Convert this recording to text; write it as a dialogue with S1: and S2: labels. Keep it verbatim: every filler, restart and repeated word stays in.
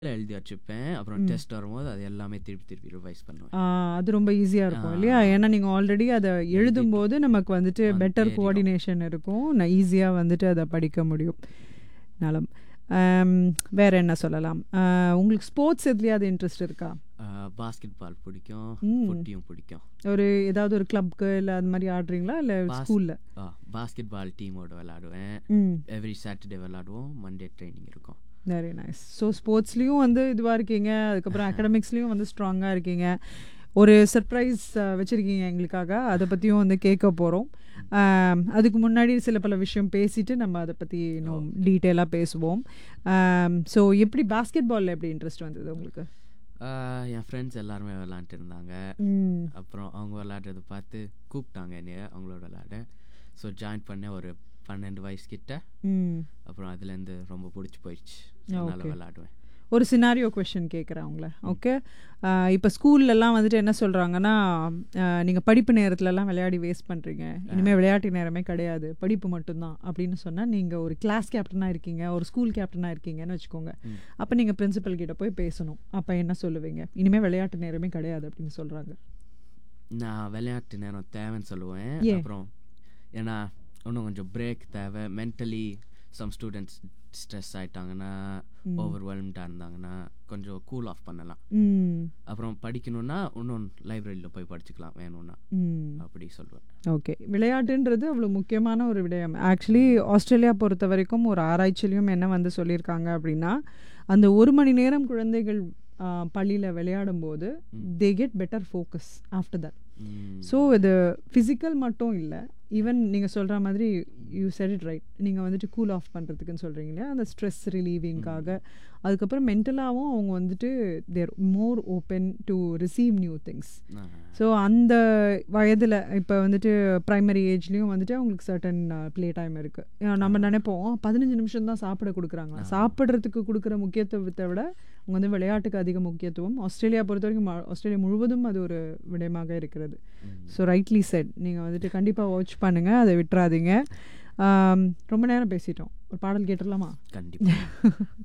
S1: எழுதி வச்சுப்பேன். அப்புறம் டெஸ்ட் வரும்போது அது எல்லாமே திருப்பி திருப்பி ரிவைஸ் பண்ணுவேன்.
S2: ஆ, அது ரொம்ப ஈஸியாக இருக்கும் இல்லையா? ஏன்னா நீங்கள் ஆல்ரெடி அதை எழுதும்போது நமக்கு வந்துட்டு பெட்டர் கோஆர்டினேஷன் இருக்கும், நான் ஈஸியாக வந்துட்டு அதை படிக்க முடியும். நலம். வேறு என்ன சொல்லலாம்? உங்களுக்கு ஸ்போர்ட்ஸ் எதுலையாவது இன்ட்ரெஸ்ட் இருக்கா?
S1: பாஸ்கெட் பால் பிடிக்கும், ஃபுட்டியும் பிடிக்கும். ஒரு
S2: ஏதாவது ஒரு கிளப்க்கு இல்லை அது மாதிரி ஆடுறீங்களா இல்லை ஸ்கூலில்?
S1: பாஸ்கெட் பால் டீமோட விளையாடுவேன். எவ்ரி சாட்டர்டே விளையாடுவோம், மண்டே ட்ரைனிங் இருக்கும்.
S2: Very nice. ஸோ ஸ்போர்ட்ஸ்லேயும் வந்து இதுவாக இருக்கீங்க, அதுக்கப்புறம் அகடமிக்ஸ்லேயும் வந்து ஸ்ட்ராங்காக இருக்கீங்க. ஒரு சர்ப்ரைஸ் வச்சுருக்கீங்க எங்களுக்காக, அதை பற்றியும் வந்து கேட்க போகிறோம். அதுக்கு முன்னாடி சில பல விஷயம் பேசிட்டு நம்ம அதை பற்றி இன்னும் டீட்டெயிலாக பேசுவோம். ஸோ எப்படி பாஸ்கெட் பாலில் எப்படி இன்ட்ரெஸ்ட் வந்தது உங்களுக்கு?
S1: என் ஃப்ரெண்ட்ஸ் எல்லாருமே விளாண்டுட்டு இருந்தாங்க. அப்புறம் அவங்க விளையாடுறத பார்த்து கூப்பிட்டாங்க என்னைய அவங்களோட விளையாட. ஸோ ஜாயின் பண்ண ஒரு பன்னெண்டு வயசு கிட்ட. அப்புறம் அதுலேருந்து ரொம்ப பிடிச்சி போயிடுச்சு, அதனால விளையாடுவேன்.
S2: ஒரு சினாரியோ கொஷின் கேட்குறேன் அவங்கள. ஓகே, இப்போ ஸ்கூல்லலாம் வந்துட்டு என்ன சொல்கிறாங்கன்னா, நீங்கள் படிப்பு நேரத்துலலாம் விளையாடி வேஸ்ட் பண்ணுறீங்க, இனிமேல் விளையாட்டு நேரமே கிடையாது, படிப்பு மட்டும்தான் அப்படின்னு சொன்னால், நீங்கள் ஒரு கிளாஸ் கேப்டனாக இருக்கீங்க, ஒரு ஸ்கூல் கேப்டனாக இருக்கீங்கன்னு வச்சுக்கோங்க. அப்போ நீங்கள் பிரின்சிபல் கிட்ட போய் பேசணும். அப்போ என்ன சொல்லுவீங்க? இனிமேல் விளையாட்டு நேரமே கிடையாது அப்படின்னு சொல்கிறாங்க.
S1: நான் விளையாட்டு நேரம் தேவைன்னு சொல்லுவேன். அப்புறம் ஏன்னா இன்னும் கொஞ்சம் பிரேக் தேவை. மென்டலி சம் ஸ்டூடெண்ட்ஸ் ஸ்ட்ரெஸ் ஆகிட்டாங்கன்னா, ஓவர்வெல்ம்டாக இருந்தாங்கன்னா கொஞ்சம் கூல் ஆஃப் பண்ணலாம். அப்புறம் படிக்கணும்னா இன்னும் லைப்ரரியில் போய் படிச்சுக்கலாம் வேணும்னா, அப்படி சொல்லுவேன்.
S2: ஓகே, விளையாட்டுன்றது அவ்வளோ முக்கியமான ஒரு விடயம். ஆக்சுவலி ஆஸ்திரேலியா பொறுத்த வரைக்கும் ஒரு ஆராய்ச்சிலையும் என்ன வந்து சொல்லியிருக்காங்க அப்படின்னா, அந்த ஒரு மணி நேரம் குழந்தைகள் பள்ளியில் விளையாடும் போது they get better focus after that. So இது ஃபிசிக்கல் மட்டும் இல்லை, ஈவன் நீங்கள் சொல்கிற மாதிரி யூ செட் இட் ரைட், நீங்கள் வந்துட்டு கூல் ஆஃப் பண்ணுறதுக்குன்னு சொல்கிறீங்க இல்லையா, அந்த ஸ்ட்ரெஸ் ரிலீவிங்காக. அதுக்கப்புறம் மென்டலாகவும் அவங்க வந்துட்டு தேர் மோர் open to receive new things. So அந்த வயதில் இப்போ வந்துட்டு ப்ரைமரி ஏஜ்லேயும் வந்துட்டு அவங்களுக்கு சர்டன் ப்ளே டைம் இருக்குது. நம்ம நினைப்போம் பதினஞ்சு நிமிஷம் தான் சாப்பிட கொடுக்குறாங்க, சாப்பிட்றதுக்கு கொடுக்குற முக்கியத்துவத்தை விட அவங்க வந்து விளையாட்டுக்கு அதிக முக்கியத்துவம். ஆஸ்திரேலியா பொறுத்த வரைக்கும் ஆஸ்திரேலியா முழுவதும் அது ஒரு விடயமாக இருக்கிறது. ஸோ ரைட்லி செட், நீங்கள் வந்துட்டு கண்டிப்பாக வாட்ச் பண்ணுங்கள், அதை விட்டுறாதீங்க. ரொம்ப நேரம் பேசிட்டோம், ஒரு பாடல் கேட்டுடலாமா?
S1: கண்டிப்பாக.